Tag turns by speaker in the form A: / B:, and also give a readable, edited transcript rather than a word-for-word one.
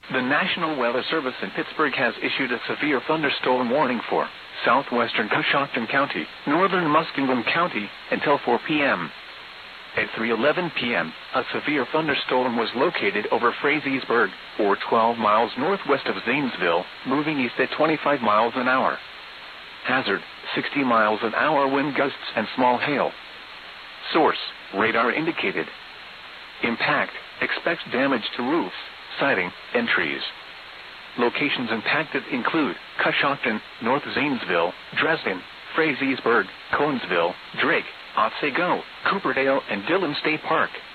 A: The National Weather Service in Pittsburgh has issued a severe thunderstorm warning for southwestern Coshocton County, northern Muskingum County, until 4 p.m. At 3:11 p.m., a severe thunderstorm was located over Frazeysburg, or 12 miles northwest of Zanesville, moving east at 25 miles an hour. Hazard, 60 miles an hour wind gusts and small hail. Source, radar indicated. Impact, expects damage to roofs, siding, and trees. Locations impacted include Coshocton, North Zanesville, Dresden, Frazeysburg, Conesville, Drake, Otsego, Cooperdale, and Dillon State Park.